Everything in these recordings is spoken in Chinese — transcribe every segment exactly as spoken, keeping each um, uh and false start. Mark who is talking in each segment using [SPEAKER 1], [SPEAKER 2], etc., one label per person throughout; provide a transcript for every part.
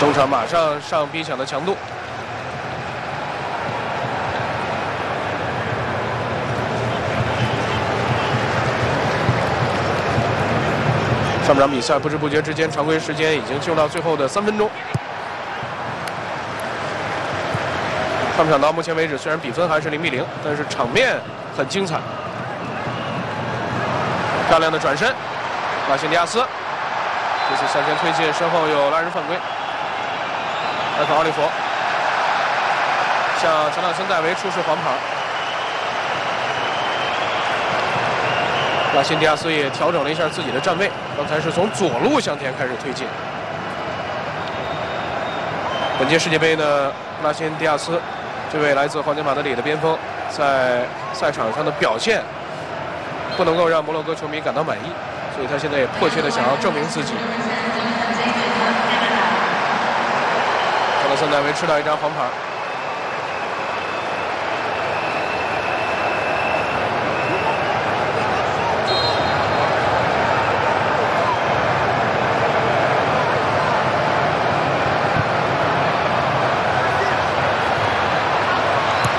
[SPEAKER 1] 中场马上上逼抢的强度。上半场比赛不知不觉之间，常规时间已经进入到最后的三分钟。上半场到目前为止，虽然比分还是零比零，但是场面很精彩。漂亮的转身，拉辛迪亚斯这次向前推进，身后有拉人犯规。埃克奥利弗向乔纳森·戴维出示黄牌。拉辛迪亚斯也调整了一下自己的站位，刚才是从左路向前开始推进。本届世界杯呢，拉辛迪亚斯这位来自皇家马德里的边锋，在赛场上的表现不能够让摩洛哥球迷感到满意，所以他现在也迫切的想要证明自己。乔纳森·戴维吃到一张黄牌。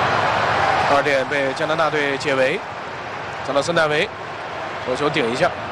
[SPEAKER 1] 二点被加拿大队解围，乔纳森·戴维头球顶一下。